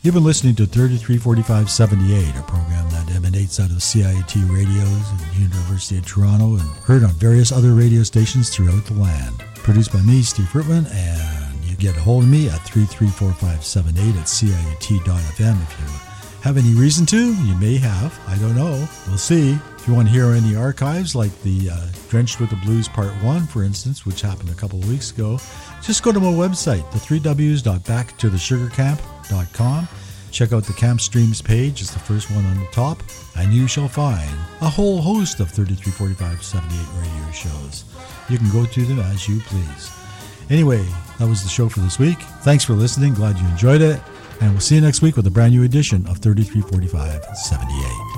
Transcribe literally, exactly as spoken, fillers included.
You've been listening to thirty-three forty-five seventy-eight, a program that emanates out of C I T Radios and University of Toronto and heard on various other radio stations throughout the land. Produced by me, Steve Fruitman, and you get a hold of me at three three four five seven eight at C I T dot F M if you have any reason to. You may have. I don't know. We'll see. If you want to hear any archives, like the uh, Drenched with the Blues Part one, for instance, which happened a couple of weeks ago, just go to my website, the three W's dot back to the sugar camp dot com. Check out the Camp Streams page. It's the first one on the top, and you shall find a whole host of thirty-three forty-five seventy-eight radio shows. You can go to them as you please. Anyway, that was the show for this week. Thanks for listening. Glad you enjoyed it. And we'll see you next week with a brand new edition of thirty-three forty-five seventy-eight.